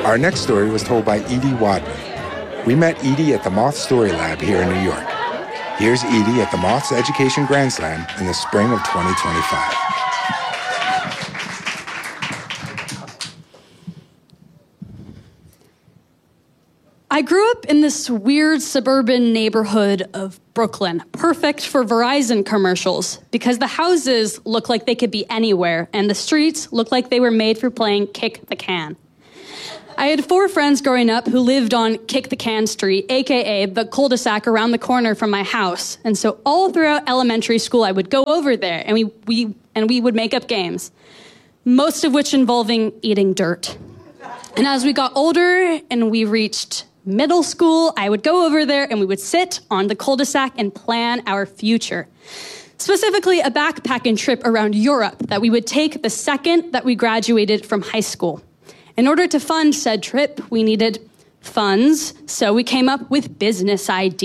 Our next story was told by Edie Wadman. We met Edie at the Moth Story Lab here in New York. Here's Edie at the Moth's Education Grand Slam in the spring of 2025. I grew up in this weird suburban neighborhood of Brooklyn, perfect for Verizon commercials, because the houses look like they could be anywhere, and the streets look like they were made for playing Kick the Can. I had 4 friends growing up who lived on Kick the Can Street, aka the cul-de-sac around the corner from my house. And so all throughout elementary school, I would go over there and we would make up games, most of which involving eating dirt. And as we got older and we reached middle school, I would go over there and we would sit on the cul-de-sac and plan our future. Specifically, a backpacking trip around Europe that we would take the second that we graduated from high school. In order to fund said trip, we needed funds, so we came up with business ideas.